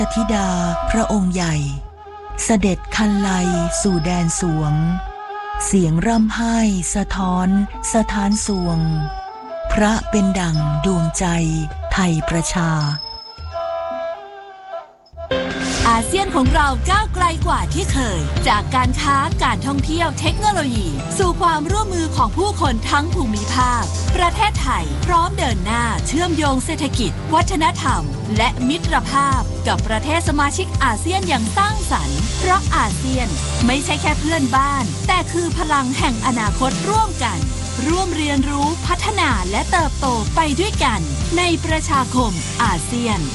ธิดาพระองค์ใหญ่เสด็จคันไลสู่แดนสวงเสียงร่ำไห้สะท้อนสถานสวงพระเป็นดั่งดวงใจไทยประชาอาเซียนของเราก้าวไกลกว่าที่เคยจากการค้าการท่องเที่ยวเทคโนโลยีสู่ความร่วมมือของผู้คนทั้งภูมิภาคประเทศไทยพร้อมเดินหน้าเชื่อมโยงเศรษฐกิจวัฒนธรรมและมิตรภาพกับประเทศสมาชิกอาเซียนอย่างสร้างสรรค์เพราะอาเซียนไม่ใช่แค่เพื่อนบ้านแต่คือพลังแห่งอนาคตร่วมกันร่วมเรียนรู้พัฒนาและเติบโตไปด้วยกันในประชาคมอาเซียน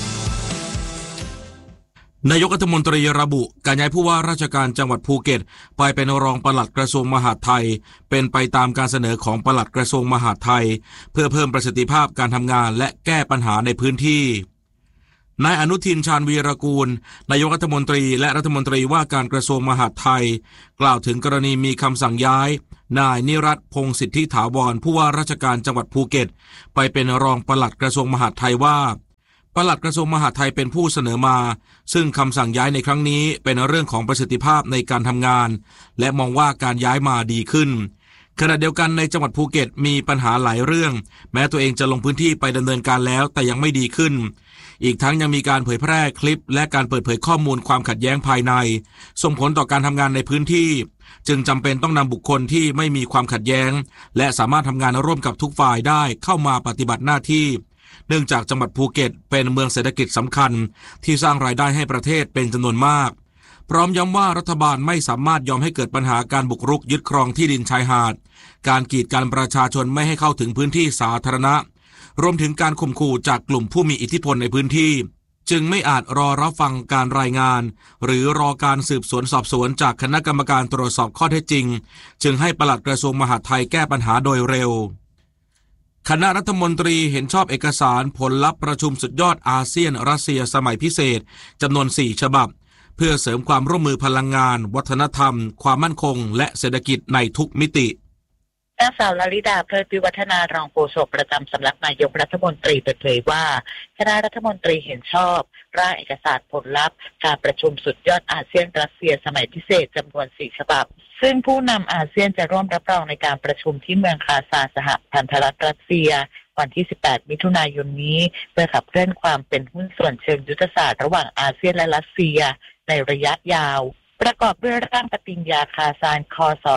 นายกรัฐมนตรีระบุการย้ายผู้ว่าราชการจังหวัดภูเก็ตไปเป็นรองปลัดกระทรวงมหาดไทยเป็นไปตามการเสนอของปลัดกระทรวงมหาดไทยเพื่อเพิ่มประสิทธิภาพการทำงานและแก้ปัญหาในพื้นที่นายอนุทินชาญวีรกูลนายกรัฐมนตรีและรัฐมนตรีว่าการกระทรวงมหาดไทยกล่าวถึงกรณีมีคำสั่งย้ายนายนิรัตน์พงษ์สิทธิถาวรผู้ว่าราชการจังหวัดภูเก็ตไปเป็นรองปลัดกระทรวงมหาดไทยว่าปลัดกระทรวงมหาดไทยเป็นผู้เสนอมาซึ่งคำสั่งย้ายในครั้งนี้เป็นเรื่องของประสิทธิภาพในการทำงานและมองว่าการย้ายมาดีขึ้นขณะเดียวกันในจังหวัดภูเก็ตมีปัญหาหลายเรื่องแม้ตัวเองจะลงพื้นที่ไปดำเนินการแล้วแต่ยังไม่ดีขึ้นอีกทั้งยังมีการเผยแพร่คลิปและการเปิดเผยข้อมูลความขัดแย้งภายในส่งผลต่อการทำงานในพื้นที่จึงจำเป็นต้องนำบุคคลที่ไม่มีความขัดแย้งและสามารถทำงานร่วมกับทุกฝ่ายได้เข้ามาปฏิบัติหน้าที่เนื่องจากจังหวัดภูเก็ตเป็นเมืองเศรษฐกิจสำคัญที่สร้างรายได้ให้ประเทศเป็นจำนวนมากพร้อมย้ำว่ารัฐบาลไม่สามารถยอมให้เกิดปัญหาการบุกรุกยึดครองที่ดินชายหาดการกีดกันประชาชนไม่ให้เข้าถึงพื้นที่สาธารณะรวมถึงการข่มขู่จากกลุ่มผู้มีอิทธิพลในพื้นที่จึงไม่อาจรอรับฟังการรายงานหรือรอการสืบสวนสอบสวนจากคณะกรรมการตรวจสอบข้อเท็จจริงจึงให้ปลัดกระทรวงมหาดไทยแก้ปัญหาโดยเร็วคณะรัฐมนตรีเห็นชอบเอกสารผลลัพธ์ประชุมสุดยอดอาเซียนรัสเซียสมัยพิเศษจำนวน4ฉบับเพื่อเสริมความร่วมมือพลังงานวัฒนธรรมความมั่นคงและเศรษฐกิจในทุกมิตินางสาวลลิดาเพลิดวิวัฒนารองโฆษกประจำสำนักนายกรัฐมนตรีเปิดเผยว่าคณะรัฐมนตรีเห็นชอบร่างเอกสารผลลัพธ์การประชุมสุดยอดอาเซียนรัสเซียสมัยพิเศษจำนวน4ฉบับซึ่งผู้นำอาเซียนจะร่วมรับรองในการประชุมที่เมืองคาซานสหพันธรัฐรัสเซียวันที่18มิถุนายนนี้เพื่อขับเคลื่อนความเป็นหุ้นส่วนเชิงยุทธศาสตร์ระหว่างอาเซียนและรัสเซียในระยะยาวประกอบด้วยร่างปฏิญญาคาซานคศ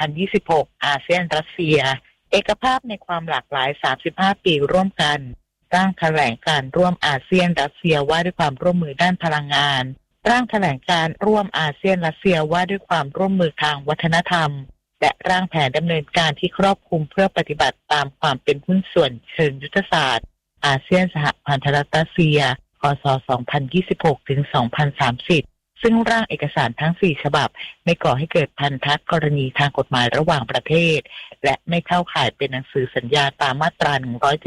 2026อาเซียนรัสเซียเอกภาพในความหลากหลาย35ปีร่วมกันร่างแถลงการร่วมอาเซียนรัสเซียว่าด้วยความร่วมมือด้านพลังงานร่างแถลงการร่วมอาเซียนรัสเซียว่าด้วยความร่วมมือทางวัฒนธรรมและร่างแผนดำเนินการที่ครอบคลุมเพื่อปฏิบัติตามความเป็นหุ้นส่วนเชิงยุทธศาสตร์อาเซียนสหพันธรัฐรัสเซียคศ2026ถึง2030ซึ่งร่างเอกสารทั้ง4ฉบับไม่ก่อให้เกิดพันธกรณีทางกฎหมายระหว่างประเทศและไม่เข้าข่ายเป็นหนังสือสัญญาตามมาตรา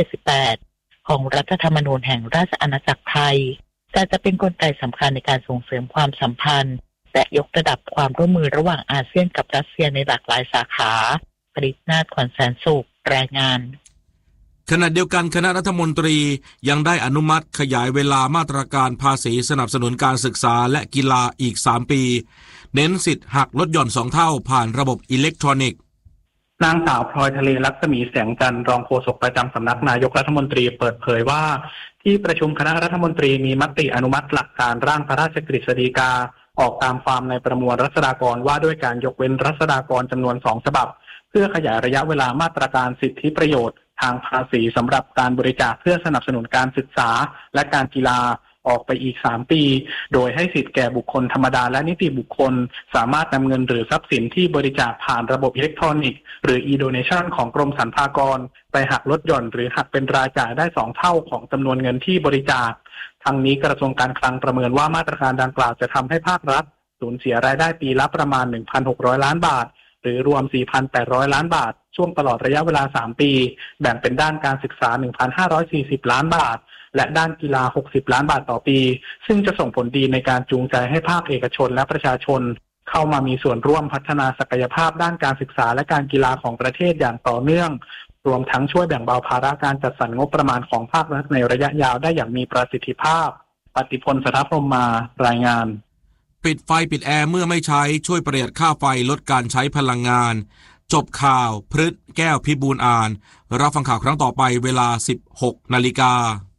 178ของรัฐธรรมนูญแห่งราชอาณาจักรไทยแต่จะเป็นกลไกสำคัญในการส่งเสริมความสัมพันธ์และยกระดับความร่วมมือระหว่างอาเซียนกับรัสเซียในหลากหลายสาขาปริศนาถ ขวัญแสนสุขรายงานขณะเดียวกันคณะรัฐมนตรียังได้อนุมัติขยายเวลามาตรการภาษีสนับสนุนการศึกษาและกีฬาอีก3ปีเน้นสิทธิ์หักลดหย่อน2เท่าผ่านระบบอิเล็กทรอนิกส์นางสาวพลอยทะเลลักษมีแสงจันทร์รองโฆษกประจำสำนักนายกรัฐมนตรีเปิดเผยว่าที่ประชุมคณะรัฐมนตรีมีมติอนุมัติหลักการร่างพระราชกฤษฎีกาออกตามความในประมวลรัษฎากรว่าด้วยการยกเว้นรัษฎากรจำนวน2ฉบับเพื่อขยายระยะเวลามาตรการสิทธิประโยชน์ทางภาษีสำหรับการบริจาคเพื่อสนับสนุนการศึกษาและการกีฬาออกไปอีก3ปีโดยให้สิทธิแก่บุคคลธรรมดาและนิติบุคคลสามารถนำเงินหรือทรัพย์สินที่บริจาคผ่านระบบอิเล็กทรอนิกส์หรือ e-donation ของกรมสรรพากรไปหักลดหย่อนหรือหักเป็นรายจ่ายได้2เท่าของจำนวนเงินที่บริจาคทั้งนี้กระทรวงการคลังประเมินว่ามาตรการดังกล่าวจะทำให้ภาครัฐสูญเสียรายได้ปีละประมาณ 1,600 ล้านบาทหรือรวม 4,800 ล้านบาทช่วงตลอดระยะเวลา3ปีแบ่งเป็นด้านการศึกษา 1,540 ล้านบาทและด้านกีฬา60ล้านบาทต่อปีซึ่งจะส่งผลดีในการจูงใจให้ภาคเอกชนและประชาชนเข้ามามีส่วนร่วมพัฒนาศักยภาพด้านการศึกษาและการกีฬาของประเทศอย่างต่อเนื่องรวมทั้งช่วยแบ่งเบาภาระการจัดสรรงบประมาณของภาครัฐในระยะยาวได้อย่างมีประสิทธิภาพปฏิพลสถพรหมารายงานปิดไฟปิดแอร์เมื่อไม่ใช้ช่วยประหยัดค่าไฟลดการใช้พลังงานจบข่าวพฤษแก้วพิบูลย์อ่านรับฟังข่าวครั้งต่อไปเวลา 16 นาฬิกา